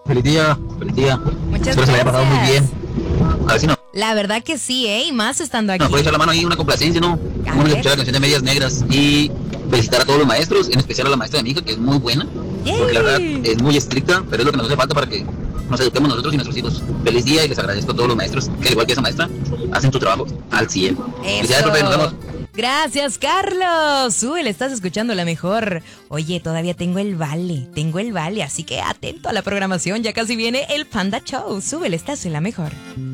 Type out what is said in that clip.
Feliz día, feliz día. Muchas Espero se le haya pasado muy bien. gracias. A ver si no, La verdad que sí, y más estando aquí. nos puede echar la mano ahí, una complacencia, ¿no? A Vamos a ver. escuchar la canción de Medias Negras y felicitar a todos los maestros, en especial a la maestra de mi hija, que es muy buena, porque la verdad ¡Yay! es muy estricta, pero es lo que nos hace falta para que nos eduquemos nosotros y nuestros hijos. Feliz día y les agradezco a todos los maestros, que al igual que esa maestra, hacen su trabajo al 100. Felicidades, profe, nos vemos. Gracias, Carlos. Le estás escuchando la mejor. Oye, todavía tengo el vale, así que atento a la programación, ya casi viene el Panda Show. Le estás en la mejor.